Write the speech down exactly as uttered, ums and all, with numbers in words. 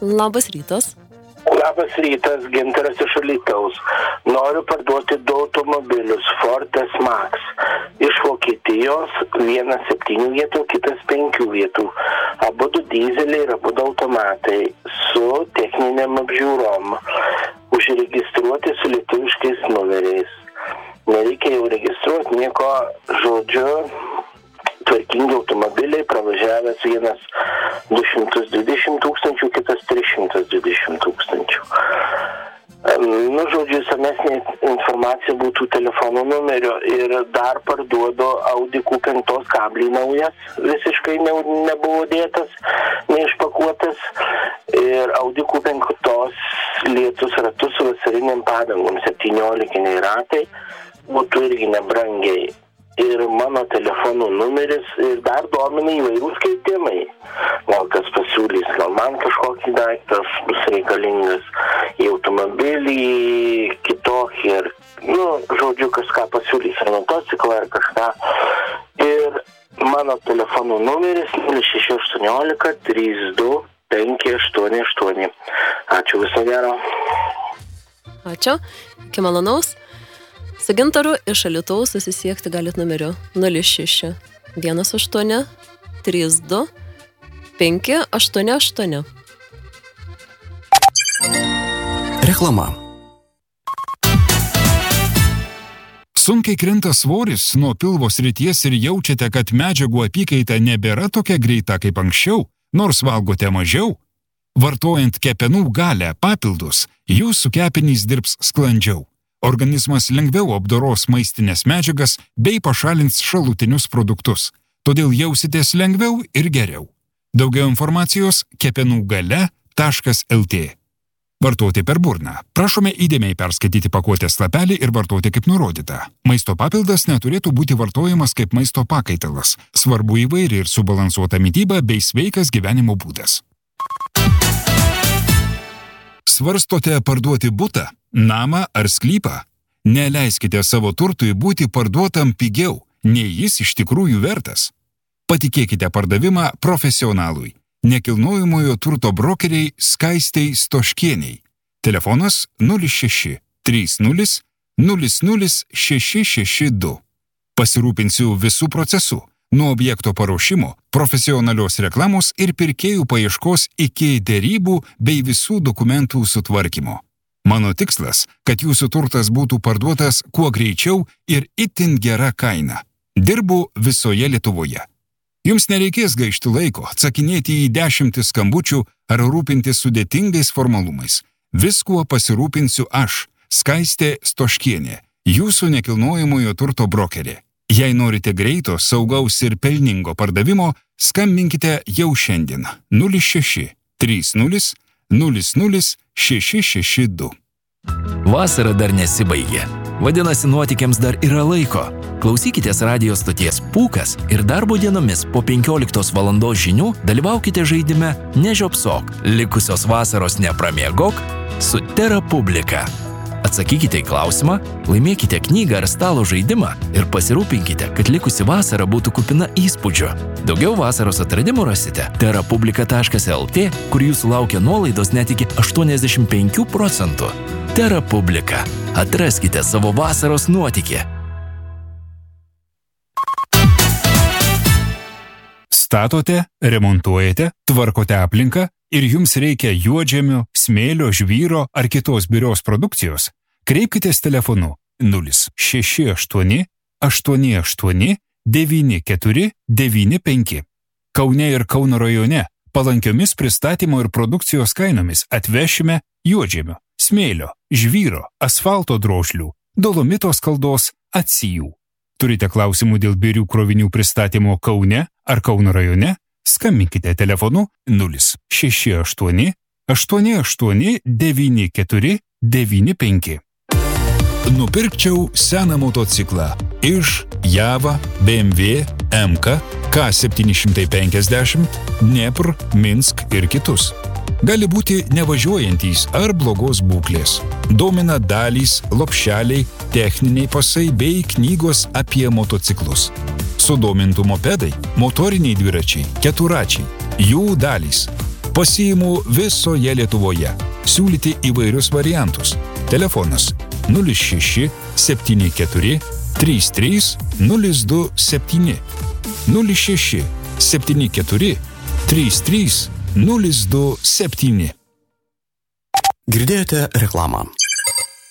Labas rytas. Labas rytas, Gintaras iš Alytaus. Noriu parduoti du automobilius Ford S-Max. Iš Vokietijos, vienas septynių vietų, kitas penkių vietų. Abudu dyzeliai ir abudu automatai su techninėm apžiūrom. Užregistruoti su lietuviškais numeriais. Nereikia jau registruoti nieko, žodžiu, tvarkingi automobiliai, pravažiavęs vienas du šimtus dvidešimt tūkstančių, kitas tris šimtus dvidešimt tūkstančių. Nu, žodžiu, samesnė informacija būtų telefono numerio ir dar parduodu Audi Q penki kablį naujas, visiškai ne, nebuvo dėtas, neišpakuotas ir Audi Q penki lietus ratus su vasariniam padangom, septyniolikiniai ratai, būtų irgi nebrangiai. Ir mano telefonų numeris ir dar domina įvairūs skaitimai. Gal kas pasiūlys, gal man kažkokį daiktas bus reikalingas į automobilį, kitokį ir, nu, žodžiu, kažką pasiūlys, ar motociklą, ar kažką. Ir mano telefonų numeris nulis šeši aštuoniolika trys du penki aštuoni aštuoni. Ačiū, viso gero. Ačiū, iki malonaus. Su Gintaru iš Alytaus susisiekti galit numeriu nulis šeši vienas aštuoni trys du penki aštuoni aštuoni. Reklama. Sunkiai krinta svoris nuo pilvo srities ir jaučiate, kad medžiagų apykaita nebėra tokia greita kaip anksčiau, nors valgote mažiau? Vartojant kepenų galę papildus, jūsų kepenys dirbs sklandžiau. Organizmas lengviau apdoros maistinės medžiagas bei pašalins šalutinius produktus, todėl jausitės lengviau ir geriau. Daugiau informacijos kepenų galia taškas lt. Vartoti per burną. Prašome įdėmiai perskaityti pakuotės lapelį ir vartoti kaip nurodyta. Maisto papildas neturėtų būti vartojamas kaip maisto pakaitalas. Svarbu įvairi ir subalansuota mityba bei sveikas gyvenimo būdas. Svarstote parduoti butą, namą ar sklypą? Neleiskite savo turtui būti parduotam pigiau, nei jis iš tikrųjų vertas. Patikėkite pardavimą profesionalui. Nekilnojamojo turto brokeriai Skaistei Stoškieniai. Telefonas nulis šeši trys nulis nulis nulis šeši šeši du. Pasirūpinsiu visų procesų. Nuo objekto paruošimo, profesionalios reklamos ir pirkėjų paieškos iki derybų bei visų dokumentų sutvarkymo. Mano tikslas, kad jūsų turtas būtų parduotas kuo greičiau ir itin gera kaina. Dirbu visoje Lietuvoje. Jums nereikės gaišti laiko, atsakinėti į dešimtis skambučių ar rūpintis sudėtingais formalumais. Viskuo pasirūpinsiu aš, Skaistė Stoškienė, jūsų nekilnojamojo turto brokerė. Jei norite greito, saugaus ir pelningo pardavimo, skambinkite jau šiandien nulis šeši trys nulis nulis nulis šeši šeši du. Vasara dar nesibaigė. Vadinasi, nuotykiams dar yra laiko. Klausykitės radijo stoties Pūkas ir darbo dienomis po penkioliktos valandos žinių dalyvaukite žaidime Nežiopsok, likusios vasaros nepramiegok su Tera Publika. Atsakykite į klausimą, laimėkite knygą ar stalo žaidimą ir pasirūpinkite, kad likusi vasara būtų kupina įspūdžių. Daugiau vasaros atradimų rasite tera publika taškas lt, kur jūsų laukia nuolaidos net iki aštuoniasdešimt penkių procentų. Tera Publika. Atraskite savo vasaros nuotykį. Statote, remontuojate, tvarkote aplinką ir jums reikia juodžemio, smėlio, žvyro ar kitos birios produkcijos, kreipkitės telefonu nulis šeši aštuoni aštuoni aštuoni devyni keturi devyni penki. Kaune ir Kauno rajone palankiomis pristatymo ir produkcijos kainomis atvešime juodžemio, smėlio, žvyro, asfalto drožlių, dolomito skaldos, atsijų. Turite klausimų dėl birių krovinių pristatymo Kaune ar Kauno rajone? Skambinkite telefonu nulis šeši aštuoni aštuoni aštuoni devyni keturi devyni penki. Nupirkčiau seną motociklą iš Java, B M W, M K, K septyni šimtai penkiasdešimt, Dnepr, Minsk ir kitus. Gali būti nevažiuojantys ar blogos būklės. Domina dalys, lopšeliai, techniniai pasai bei knygos apie motociklus. Sudomintų mopedai, motoriniai dviračiai, keturačiai, jų dalys. Pasiimu visoje Lietuvoje. Siūlyti įvairius variantus. Telefonas nulis šeši septyni keturi trys trys nulis du septyni nulis šeši septyni keturi trys trys nulis du septyni. Girdėjote reklamą.